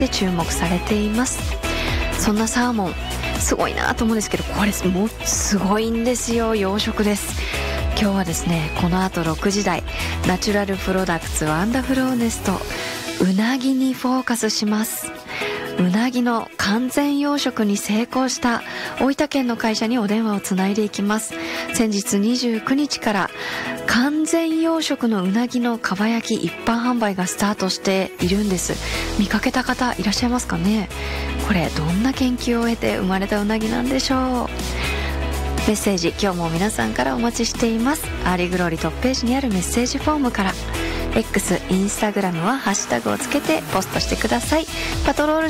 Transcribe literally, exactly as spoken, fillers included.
で注目されています。そんなサーモンすごいなと思うんですけど、これもすごいんですよ。養殖です。今日はですね、この後ろくじ台ナチュラルプロダクツワンダフルオネスト、うなぎにフォーカスします。うなぎの完全養殖に成功した大分県の会社にお電話をつないでいきます。先日にじゅうくにちから完全養殖のうなぎのかば焼き一般販売がスタートしているんです。見かけた方いらっしゃいますかね。これどんな研究を得て生まれたうなぎなんでしょう。メッセージ今日も皆さんからお待ちしています。アーリーグローリートップページにあるメッセージフォームから。 X、インスタグラムはハッシュタグをつけてポストしてください。パトロール